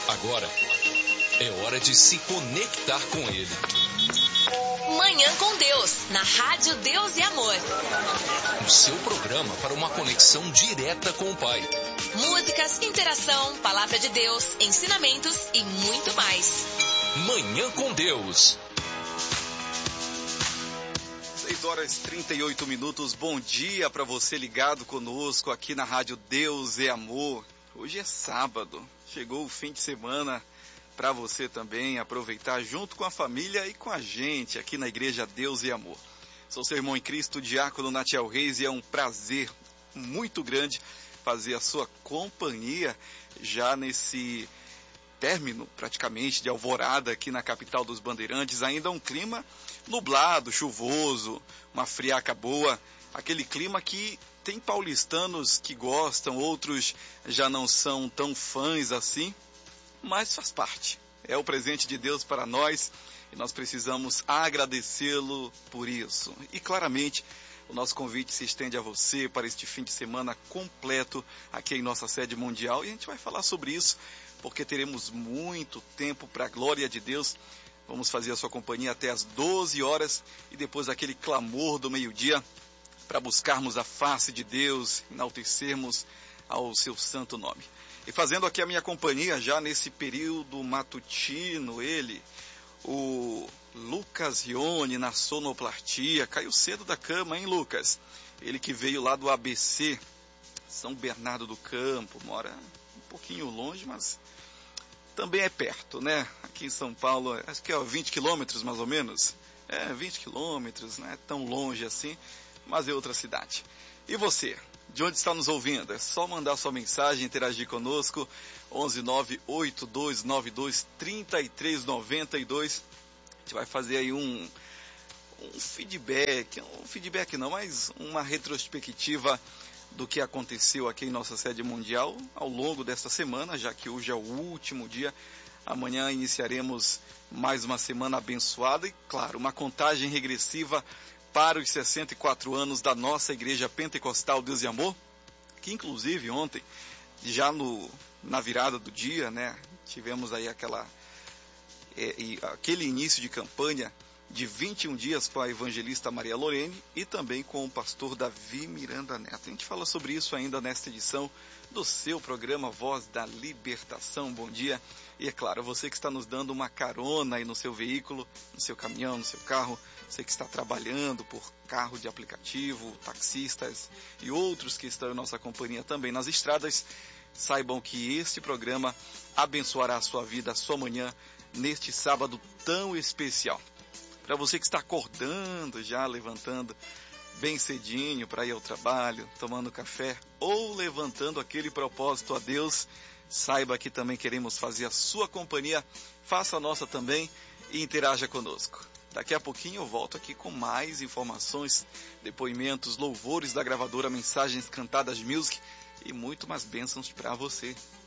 Agora é hora de se conectar com Ele. Manhã com Deus, na Rádio Deus e Amor. O seu programa para uma conexão direta com o Pai. Músicas, interação, palavra de Deus, ensinamentos e muito mais. Manhã com Deus. 6h38. Bom dia para você ligado conosco aqui na Rádio Deus e Amor. Hoje é sábado, chegou o fim de semana para você também aproveitar junto com a família e com a gente aqui na Igreja Deus e Amor. Sou seu irmão em Cristo, Diácono Natiel Reis, e é um prazer muito grande fazer a sua companhia já nesse término praticamente de alvorada aqui na capital dos Bandeirantes. Ainda um clima nublado, chuvoso, uma friaca boa, aquele clima que tem paulistanos que gostam, outros já não são tão fãs assim, mas faz parte. É o presente de Deus para nós e nós precisamos agradecê-lo por isso. E claramente o nosso convite se estende a você para este fim de semana completo aqui em nossa sede mundial, e a gente vai falar sobre isso porque teremos muito tempo para a glória de Deus. Vamos fazer a sua companhia até às 12 horas e depois aquele clamor do meio-dia para buscarmos a face de Deus, enaltecermos ao seu santo nome. E fazendo aqui a minha companhia já nesse período matutino, ele, o Lucas Rione, na sonoplastia. Caiu cedo da cama, hein, Lucas? Ele que veio lá do ABC, São Bernardo do Campo, mora um pouquinho longe, mas também é perto, né? Aqui em São Paulo, acho que é 20 quilômetros mais ou menos. 20 quilômetros, não é tão longe assim, mas é outra cidade. E você, de onde está nos ouvindo? É só mandar sua mensagem, interagir conosco, 11982923392. A gente vai fazer aí um feedback não, mas uma retrospectiva do que aconteceu aqui em nossa sede mundial ao longo desta semana, já que hoje é o último dia. Amanhã iniciaremos mais uma semana abençoada e, claro, uma contagem regressiva para os 64 anos da nossa Igreja Pentecostal Deus e Amor, que inclusive ontem, já na virada do dia, né, tivemos aí aquele início de campanha de 21 dias com a evangelista Maria Lorene e também com o pastor Davi Miranda Neto. A gente fala sobre isso ainda nesta edição do seu programa Voz da Libertação. Bom dia. E é claro, você que está nos dando uma carona aí no seu veículo, no seu caminhão, no seu carro, você que está trabalhando por carro de aplicativo, taxistas e outros que estão em nossa companhia também nas estradas, saibam que este programa abençoará a sua vida, a sua manhã, neste sábado tão especial. Para você que está acordando já, levantando bem cedinho para ir ao trabalho, tomando café ou levantando aquele propósito a Deus, saiba que também queremos fazer a sua companhia, faça a nossa também e interaja conosco. Daqui a pouquinho eu volto aqui com mais informações, depoimentos, louvores da gravadora Mensagens Cantadas Music e muito mais bênçãos para você.